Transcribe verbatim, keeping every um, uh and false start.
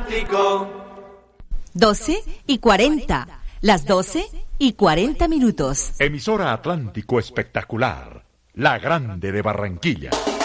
Atlántico. doce y cuarenta. Las doce y cuarenta minutos. Emisora Atlántico Espectacular, la grande de Barranquilla.